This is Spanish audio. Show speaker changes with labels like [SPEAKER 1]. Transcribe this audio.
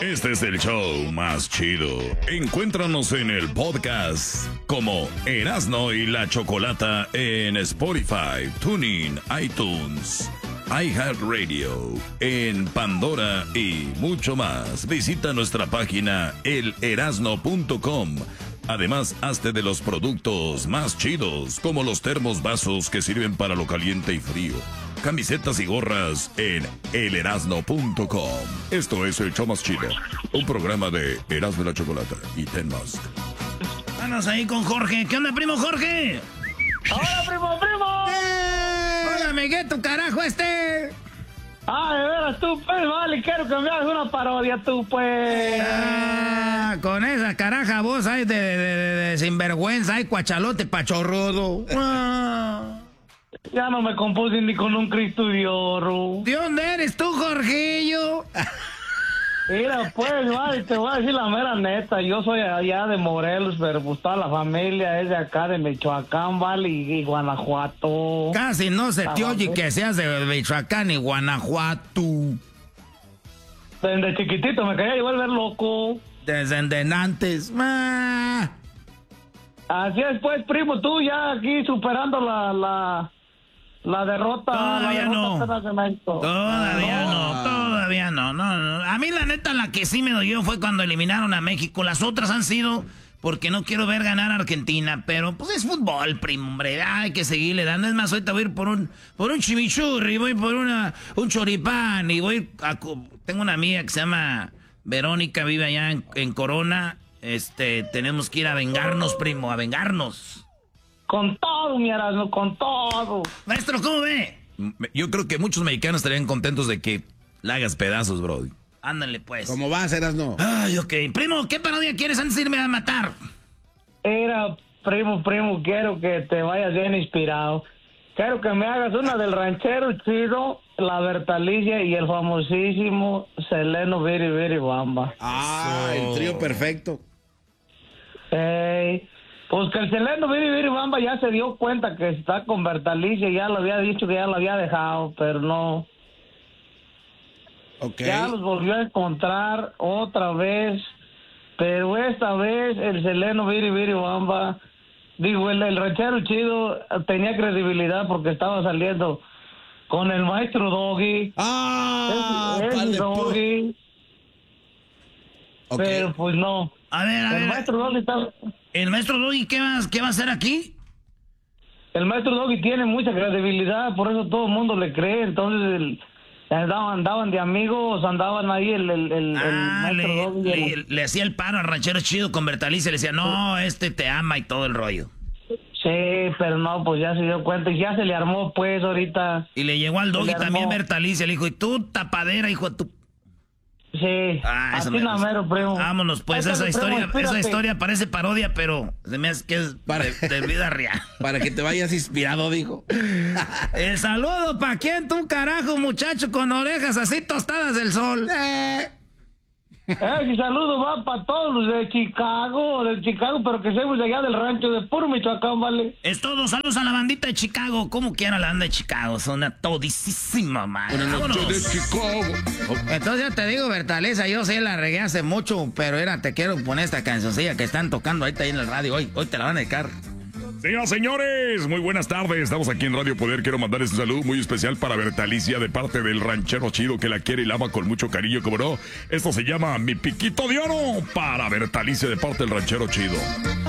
[SPEAKER 1] Este es el show más chido. Encuéntranos en el podcast como Erasno y la Chocolata en Spotify, TuneIn, iTunes, iHeartRadio, en Pandora y mucho más. Visita nuestra página elerasno.com. Además, hazte de los productos más chidos, como los termos vasos que sirven para lo caliente y frío, camisetas y gorras en elerasno.com. Esto es el show más chido, un programa de Erasno y la Chocolata y Ten Musk.
[SPEAKER 2] Vamos ahí con Jorge. ¿Qué onda, primo Jorge?
[SPEAKER 3] ¡Hola, primo!
[SPEAKER 2] Hola, amiguito, carajo,
[SPEAKER 3] Ah, de veras, tú, pues, vale, quiero que me hagas una parodia, tú, pues.
[SPEAKER 2] Ah, con esa caraja voz ahí de sinvergüenza, ay, cuachalote pachorrudo.
[SPEAKER 3] Ya no me compuse ni con un Cristo de oro.
[SPEAKER 2] ¿De dónde eres tú, Jorgillo?
[SPEAKER 3] Mira, pues, vale, te voy a decir la mera neta. Yo soy allá de Morelos, pero pues toda la familia es de acá, de Michoacán, vale, y Guanajuato.
[SPEAKER 2] Casi no se te oye que seas de Michoacán y Guanajuato.
[SPEAKER 3] Desde chiquitito me quería volver loco.
[SPEAKER 2] Desde antes.
[SPEAKER 3] Así es, pues, primo, tú ya aquí superando la derrota.
[SPEAKER 2] Todavía no.
[SPEAKER 3] Todavía
[SPEAKER 2] no. A mí la neta la que sí me dolió fue cuando eliminaron a México. Las otras han sido porque no quiero ver ganar a Argentina. Pero pues es fútbol, primo, hombre. Hay que seguirle dando. Es más, ahorita voy a ir por un chimichurri, voy por un choripán y tengo una amiga que se llama Verónica, vive allá en Corona. Tenemos que ir a vengarnos, primo, a vengarnos.
[SPEAKER 3] Con todo, mi Erasmo, con todo.
[SPEAKER 2] Maestro, ¿cómo ve?
[SPEAKER 1] Yo creo que muchos mexicanos estarían contentos de que la hagas pedazos, bro.
[SPEAKER 2] Ándale, pues.
[SPEAKER 4] ¿Cómo vas, Erasno?
[SPEAKER 2] Ay, ok. Primo, ¿qué parodia quieres antes de irme a matar?
[SPEAKER 3] Primo, quiero que te vayas bien inspirado. Quiero que me hagas una del ranchero chido, la Bertalicia y el famosísimo Seleno Viri Viri Bamba.
[SPEAKER 4] El trío perfecto.
[SPEAKER 3] Pues que el Seleno Viri Viri Bamba ya se dio cuenta que está con Bertalicia, ya lo había dicho que ya lo había dejado, pero no.
[SPEAKER 4] Okay.
[SPEAKER 3] Ya los volvió a encontrar otra vez, pero esta vez el Seleno Viri Viri Bamba, el ranchero chido tenía credibilidad porque estaba saliendo con el maestro Doggy.
[SPEAKER 4] ¡Es
[SPEAKER 3] Doggy.
[SPEAKER 4] Okay.
[SPEAKER 3] Pero pues no.
[SPEAKER 2] A ver.
[SPEAKER 3] El maestro Doggy está...
[SPEAKER 2] ¿El maestro Doggy qué va a hacer aquí?
[SPEAKER 3] El maestro Doggy tiene mucha credibilidad, por eso todo el mundo le cree. Entonces andaban de amigos, andaban ahí el maestro Doggy.
[SPEAKER 2] Le hacía el paro al ranchero chido con Bertalicia, le decía, no, te ama y todo el rollo.
[SPEAKER 3] Sí, pero no, pues ya se dio cuenta y ya se le armó pues ahorita.
[SPEAKER 2] Y le llegó al Doggy también Bertalicia, le dijo, y tú tapadera, hijo de tu...
[SPEAKER 3] Sí, así mero, primo.
[SPEAKER 2] Vámonos, pues, esa historia parece parodia, pero se me hace que es de vida real.
[SPEAKER 4] Para que te vayas inspirado, dijo.
[SPEAKER 2] El saludo, ¿pa' quién tú, carajo, muchacho, con orejas así tostadas del sol?
[SPEAKER 3] Mi saludo va para todos los de Chicago, pero que seamos de allá del rancho de puro Michoacán, ¿vale?
[SPEAKER 2] Es todo, saludos a la bandita de Chicago. Como quiera la banda de Chicago, son a todísima madre.
[SPEAKER 1] Buenas noches de Chicago.
[SPEAKER 2] Entonces ya te digo, Bertaleza, yo sí la regué hace mucho, pero te quiero poner esta cancioncilla que están tocando ahorita ahí en el radio. Hoy te la van a dedicar.
[SPEAKER 1] Señoras, señores, muy buenas tardes. Estamos aquí en Radio Poder. Quiero mandarles un saludo muy especial para Bertalicia de parte del ranchero chido que la quiere y la ama con mucho cariño, como no. Esto se llama Mi Piquito de Oro para Bertalicia de parte del ranchero chido.